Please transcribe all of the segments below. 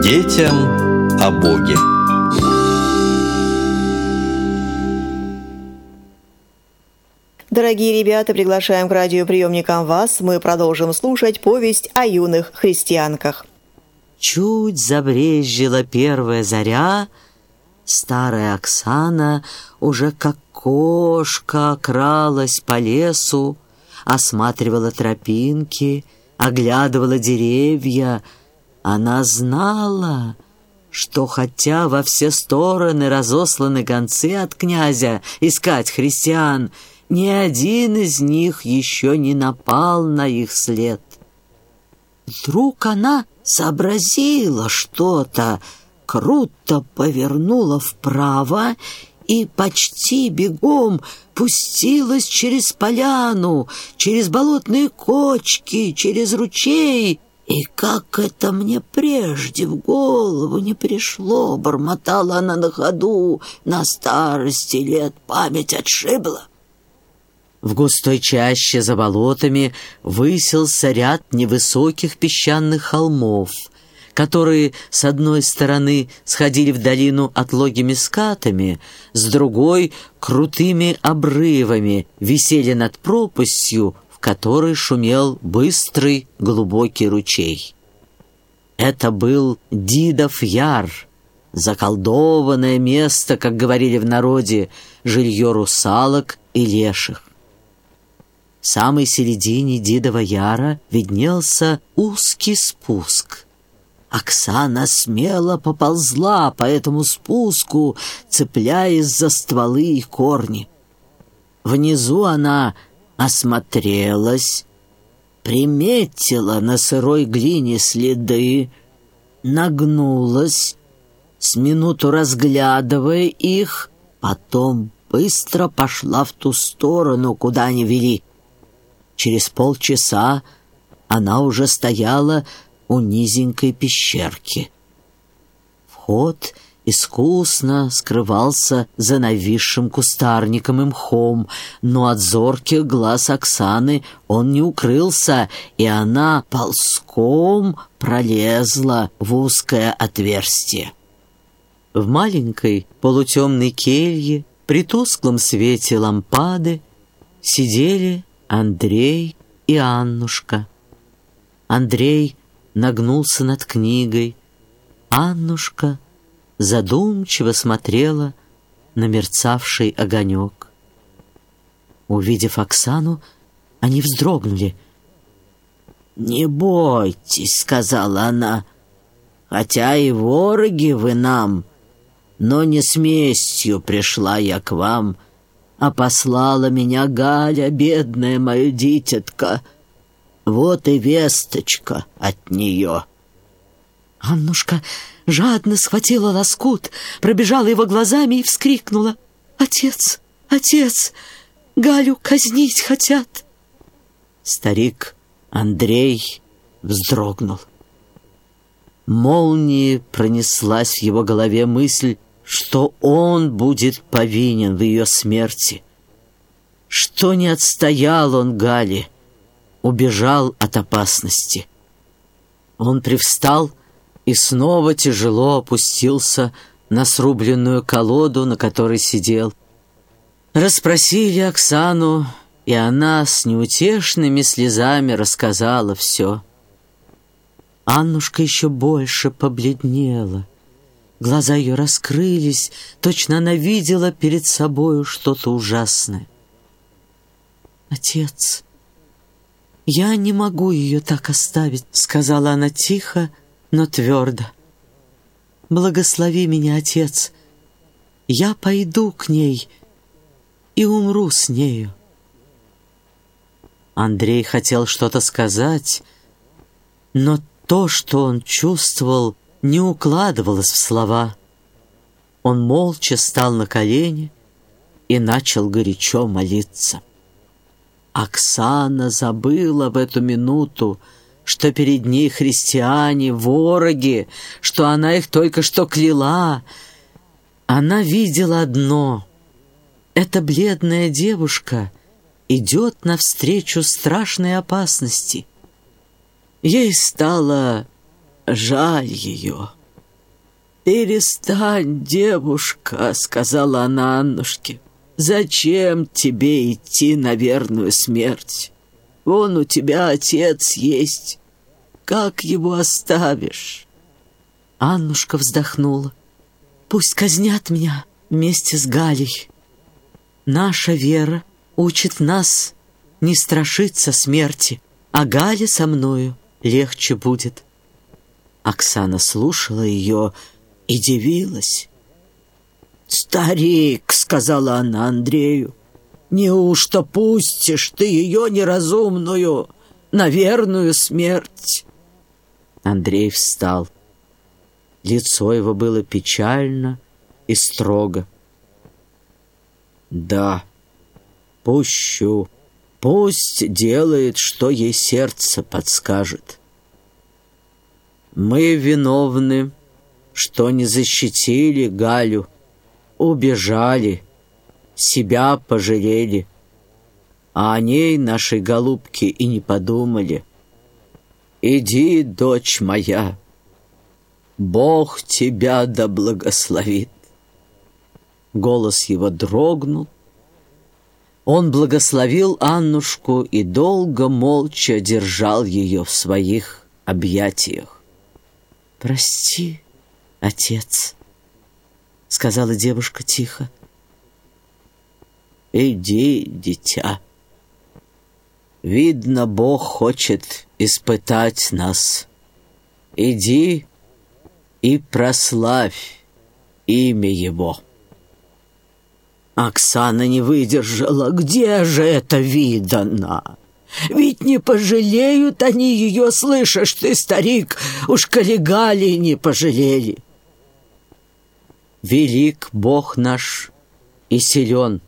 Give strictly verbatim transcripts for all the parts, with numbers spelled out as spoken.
Детям о Боге. Дорогие ребята, приглашаем к радиоприемникам вас. Мы продолжим слушать повесть о юных христианках. Чуть забрезжила первая заря, старая Оксана уже как кошка кралась по лесу, осматривала тропинки, оглядывала деревья. Она знала, что хотя во все стороны разосланы гонцы от князя искать христиан, ни один из них еще не напал на их след. Вдруг она сообразила что-то, круто повернула вправо и почти бегом пустилась через поляну, через болотные кочки, через ручей. «И как это мне прежде в голову не пришло!» — бормотала она на ходу. «На старости лет память отшибла». В густой чаще за болотами высился ряд невысоких песчаных холмов, которые с одной стороны сходили в долину отлогими скатами, с другой — крутыми обрывами, висели над пропастью, в которой шумел быстрый глубокий ручей. Это был Дидов Яр, заколдованное место, как говорили в народе, жилье русалок и леших. В самой середине Дидова Яра виднелся узкий спуск. Оксана смело поползла по этому спуску, цепляясь за стволы и корни. Внизу она осмотрелась, приметила на сырой глине следы, нагнулась, с минуту разглядывая их, потом быстро пошла в ту сторону, куда они вели. Через полчаса она уже стояла у низенькой пещерки. Вход искусно скрывался за нависшим кустарником и мхом, но от зорких глаз Оксаны он не укрылся, и она ползком пролезла в узкое отверстие. В маленькой полутемной келье при тусклом свете лампады сидели Андрей и Аннушка. Андрей нагнулся над книгой. Аннушка задумчиво смотрела на мерцавший огонек. Увидев Оксану, они вздрогнули. «Не бойтесь», — сказала она, — «хотя и вороги вы нам, но не с местью пришла я к вам, а послала меня Галя, бедная моя дитятка. Вот и весточка от нее». Аннушка жадно схватила лоскут, пробежала его глазами и вскрикнула: «Отец, отец, Галю казнить хотят!» Старик Андрей вздрогнул. Молнией пронеслась в его голове мысль, что он будет повинен в ее смерти, что не отстоял он Гале, убежал от опасности. Он привстал и снова тяжело опустился на срубленную колоду, на которой сидел. Расспросили Оксану, и она с неутешными слезами рассказала все. Аннушка еще больше побледнела. Глаза ее раскрылись, точно она видела перед собою что-то ужасное. «Отец, я не могу ее так оставить», — сказала она тихо, но твердо. «Благослови меня, отец, я пойду к ней и умру с нею». Андрей хотел что-то сказать, но то, что он чувствовал, не укладывалось в слова. Он молча стал на колени и начал горячо молиться. Оксана забыла в эту минуту, что перед ней христиане, вороги, что она их только что кляла. Она видела одно — эта бледная девушка идет навстречу страшной опасности. Ей стало жаль ее. «Перестань, девушка», — сказала она Аннушке. «Зачем тебе идти на верную смерть? Вон у тебя отец есть. Как его оставишь?» Аннушка вздохнула. «Пусть казнят меня вместе с Галей. Наша вера учит нас не страшиться смерти, а Гале со мною легче будет». Оксана слушала ее и дивилась. «Старик», — сказала она Андрею, — «неужто пустишь ты ее неразумную на верную смерть?» Андрей встал. Лицо его было печально и строго. «Да, пущу. Пусть делает, что ей сердце подскажет. Мы виновны, что не защитили Галю, убежали, себя пожалели, а о ней, нашей голубке, и не подумали. Иди, дочь моя, Бог тебя да благословит». Голос его дрогнул. Он благословил Аннушку и долго молча держал ее в своих объятиях. «Прости, отец», — сказала девушка тихо. «Иди, дитя. Видно, Бог хочет испытать нас. Иди и прославь имя Его». Оксана не выдержала. «Где же это видано? Ведь не пожалеют они ее, слышишь ты, старик, уж коли Гали не пожалели». «Велик Бог наш и силен.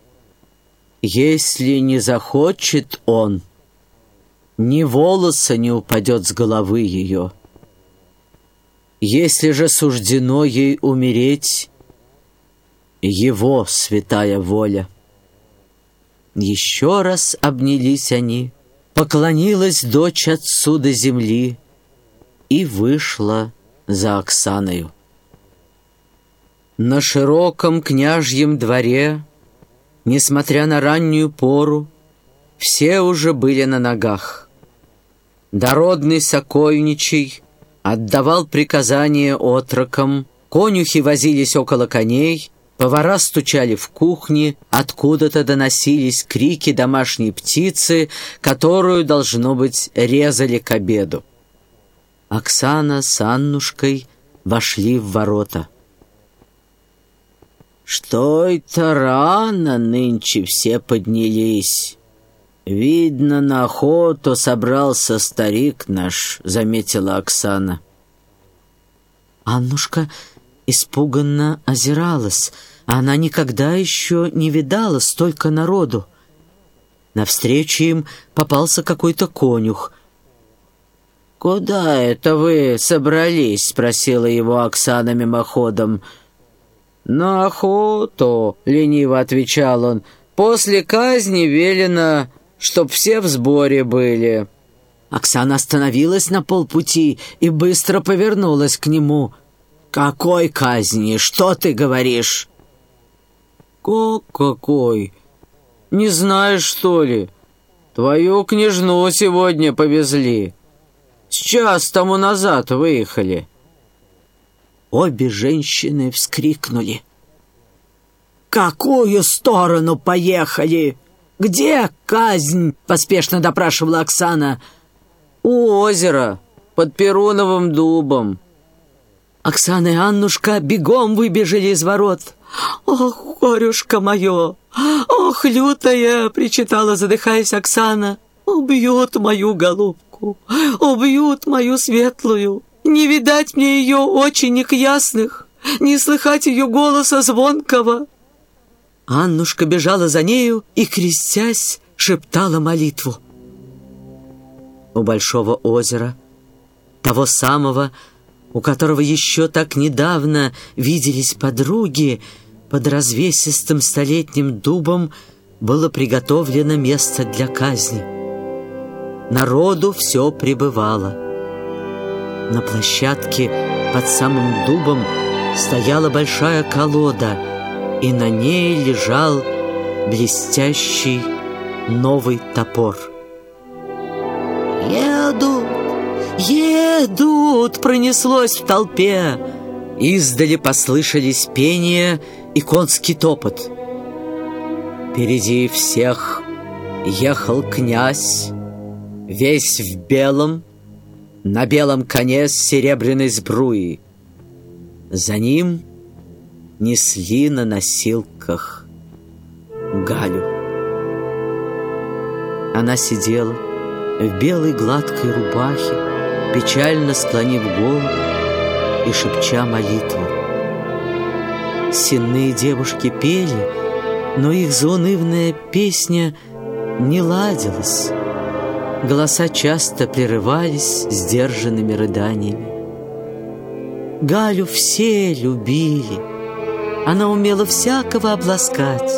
Если не захочет Он, ни волоса не упадет с головы ее. Если же суждено ей умереть, Его святая воля». Еще раз обнялись они, поклонилась дочь отцу до земли и вышла за Оксаною. На широком княжьем дворе, несмотря на раннюю пору, все уже были на ногах. Дородный сокольничий отдавал приказания отрокам, конюхи возились около коней, повара стучали в кухне, откуда-то доносились крики домашней птицы, которую, должно быть, резали к обеду. Оксана с Аннушкой вошли в ворота. «Что это рано нынче все поднялись? Видно, на охоту собрался старик наш», — заметила Оксана. Аннушка испуганно озиралась. Она никогда еще не видала столько народу. Навстречу им попался какой-то конюх. «Куда это вы собрались?» — спросила его Оксана мимоходом. «На охоту», — лениво отвечал он. «После казни велено, чтоб все в сборе были». Оксана остановилась на полпути и быстро повернулась к нему. «Какой казни? Что ты говоришь?» «Как какой? Не знаешь, что ли? Твою княжну сегодня повезли. С час тому назад выехали». Обе женщины вскрикнули. «Какую сторону поехали? Где казнь?» — поспешно допрашивала Оксана. «У озера, под Перуновым дубом». Оксана и Аннушка бегом выбежали из ворот. «Ох, горюшка мое! Ох, лютая!» — причитала, задыхаясь, Оксана. «Убьют мою голубку, убьют мою светлую. Не видать мне ее оченек ясных, не слыхать ее голоса звонкого». Аннушка бежала за нею и, крестясь, шептала молитву. У большого озера, того самого, у которого еще так недавно виделись подруги, под развесистым столетним дубом было приготовлено место для казни. Народу все прибывало. На площадке под самым дубом стояла большая колода, и на ней лежал блестящий новый топор. «Едут! Едут!» пронеслось в толпе. Издали послышались пение и конский топот. Впереди всех ехал князь, весь в белом, на белом коне с серебряной сбруей. За ним несли на носилках Галю. Она сидела в белой гладкой рубахе, печально склонив голову и шепча молитву. Сенные девушки пели, но их заунывная песня не ладилась. Голоса часто прерывались сдержанными рыданиями. Галю все любили. Она умела всякого обласкать.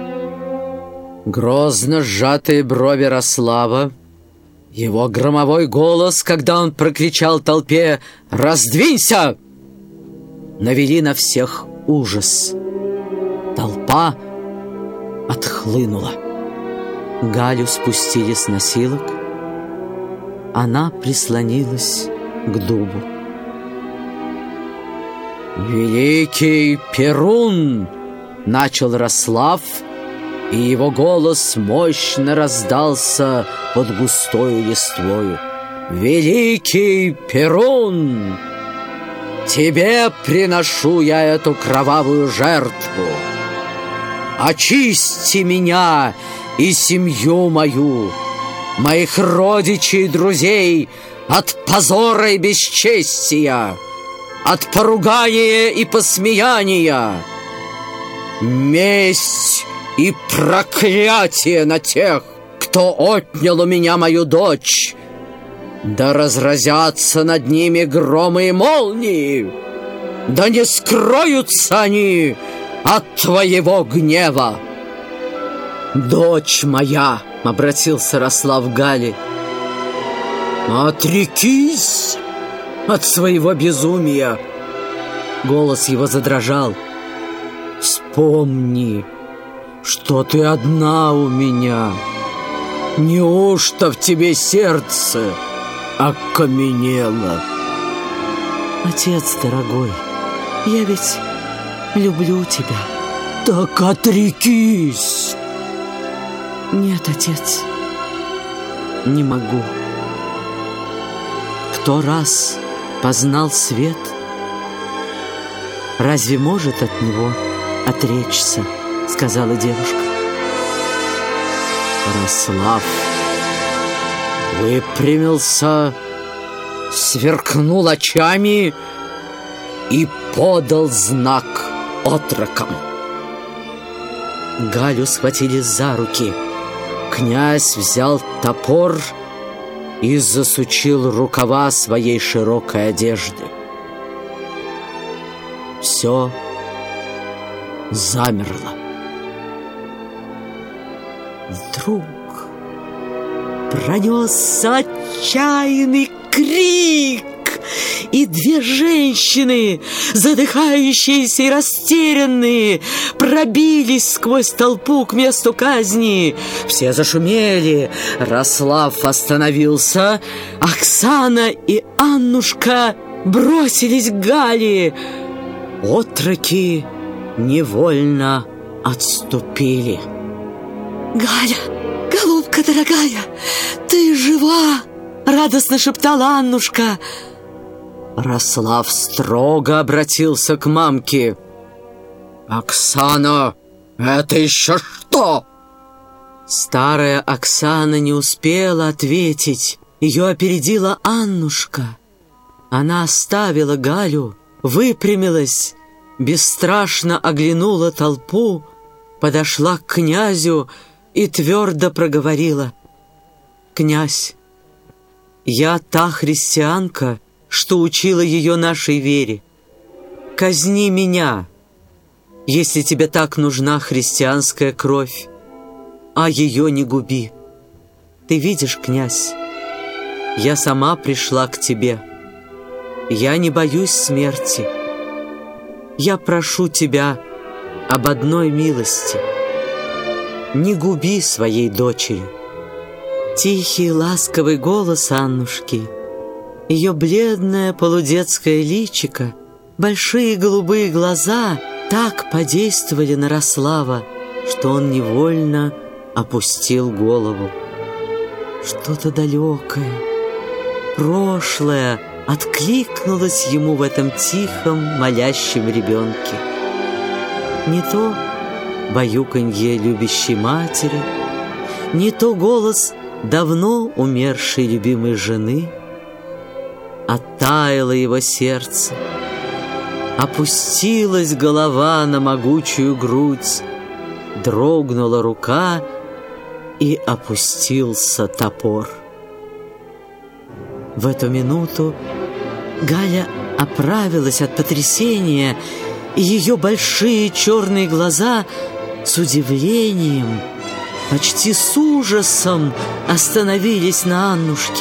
Грозно сжатые брови Рослава, его громовой голос, когда он прокричал толпе «Раздвинься!», навели на всех ужас. Толпа отхлынула. Галю спустили с носилок. Она прислонилась к дубу. «Великий Перун!» — начал Рослав, и его голос мощно раздался под густою листвою. «Великий Перун! Тебе приношу я эту кровавую жертву. Очисти меня и семью мою, моих родичей и друзей от позора и бесчестия, от поругания и посмеяния. Месть и проклятие на тех, кто отнял у меня мою дочь. Да разразятся над ними громы и молнии, да не скроются они от твоего гнева. Дочь моя!» — обратился Рослав к Гале. «Отрекись от своего безумия!» Голос его задрожал. «Вспомни, что ты одна у меня. Неужто в тебе сердце окаменело?» «Отец дорогой, я ведь люблю тебя». «Так отрекись!» «Нет, отец, не могу. Кто раз познал свет, разве может от него отречься?» — сказала девушка. Рослав выпрямился, сверкнул очами и подал знак отрокам. Галю схватили за руки. Князь взял топор и засучил рукава своей широкой одежды. Все замерло. Вдруг пронесся отчаянный крик, и две женщины, задыхающиеся и растерянные, пробились сквозь толпу к месту казни. Все зашумели. Рослав остановился. Оксана и Аннушка бросились к Гале. Отроки невольно отступили. «Галя, голубка дорогая, ты жива!» — радостно шептала Аннушка. Рослав строго обратился к мамке. «Оксана, это еще что?» Старая Оксана не успела ответить. Ее опередила Аннушка. Она оставила Галю, выпрямилась, бесстрашно оглянула толпу, подошла к князю и твердо проговорила: «Князь, я та христианка, что учила ее нашей вере. Казни меня, если тебе так нужна христианская кровь, а ее не губи. Ты видишь, князь, я сама пришла к тебе. Я не боюсь смерти. я прошу тебя об одной милости. Не губи своей дочери». Тихий, ласковый голос Аннушки, ее бледное полудетское личико, большие голубые глаза так подействовали на Рослава, что он невольно опустил голову. Что-то далекое, прошлое откликнулось ему в этом тихом, молящем ребенке. Не то баюканье любящей матери, не то голос давно умершей любимой жены. Оттаяло его сердце, опустилась голова на могучую грудь, дрогнула рука, и опустился топор. В эту минуту Галя оправилась от потрясения, и ее большие черные глаза с удивлением, почти с ужасом остановились на Аннушке.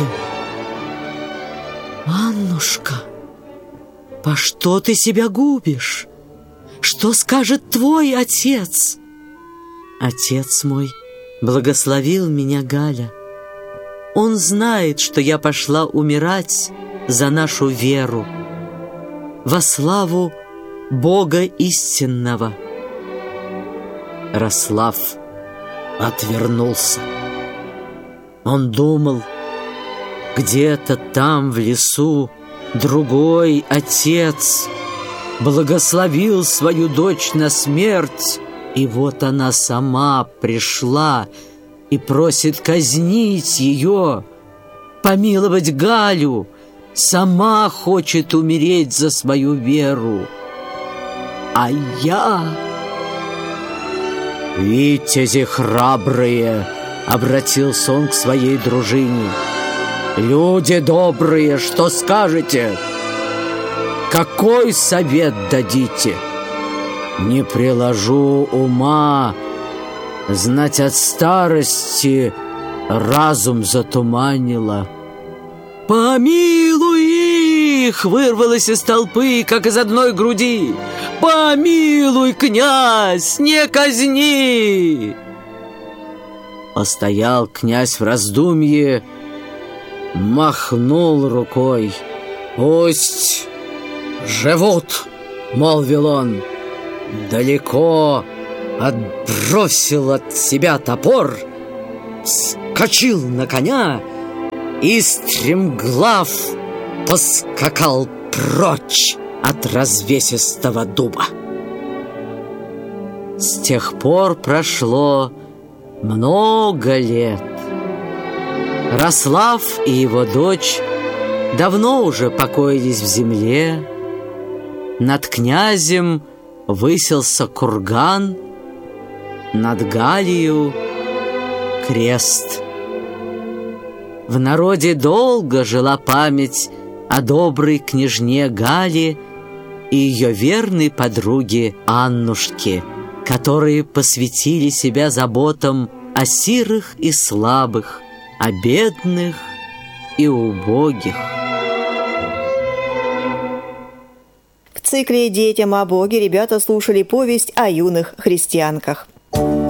«Аннушка, по что ты себя губишь? Что скажет твой отец?» «Отец мой благословил меня, Галя. Он знает, что я пошла умирать за нашу веру, во славу Бога истинного». Рослав отвернулся. Он думал, где-то там в лесу другой отец благословил свою дочь на смерть, и вот она сама пришла и просит казнить ее, помиловать Галю, сама хочет умереть за свою веру. А я... «Витязи храбрые!» — обратился он к своей дружине. «Люди добрые, что скажете? Какой совет дадите? Не приложу ума, знать от старости разум затуманило». «Помилуй их!» — вырвалось из толпы, как из одной груди. «Помилуй, князь, не казни!» Постоял князь в раздумье, махнул рукой. «Пусть живут!» — молвил он. Далеко отбросил от себя топор, вскочил на коня и стремглав поскакал прочь от развесистого дуба. С тех пор прошло много лет. Рослав и его дочь давно уже покоились в земле. Над князем высился курган, над Галью крест. В народе долго жила память о доброй княжне Гале и ее верной подруге Аннушке, которые посвятили себя заботам о сирых и слабых, о бедных и убогих. В цикле «Детям о Боге» ребята слушали повесть о юных христианках.